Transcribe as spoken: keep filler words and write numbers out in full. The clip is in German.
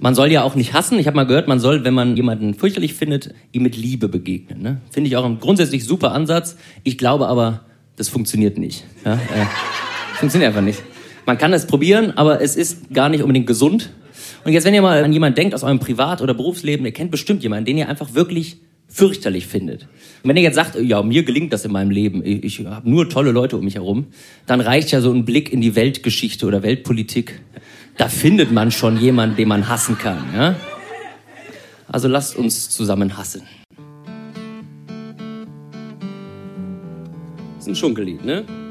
Man soll ja auch nicht hassen. Ich habe mal gehört, man soll, wenn man jemanden fürchterlich findet, ihm mit Liebe begegnen. Ne? Finde ich auch ein grundsätzlich super Ansatz. Ich glaube aber, das funktioniert nicht. Ja? Äh, funktioniert einfach nicht. Man kann es probieren, aber es ist gar nicht unbedingt gesund. Und jetzt, wenn ihr mal an jemanden denkt aus eurem Privat- oder Berufsleben, ihr kennt bestimmt jemanden, den ihr einfach wirklich fürchterlich findet. Und wenn ihr jetzt sagt, ja, mir gelingt das in meinem Leben, ich, ich habe nur tolle Leute um mich herum, dann reicht ja so ein Blick in die Weltgeschichte oder Weltpolitik. Da findet man schon jemanden, den man hassen kann. Ja? Also lasst uns zusammen hassen. Das ist ein Schunkellied, ne?